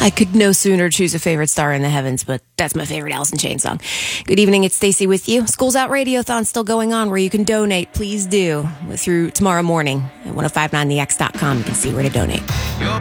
I could no sooner choose a favorite star in the heavens, but that's my favorite Alice in Chains song. Good evening, it's Stacey with you. School's Out Radiothon still going on where you can donate. Please do. Through tomorrow morning at 1059thex.com. You can see where to donate. Your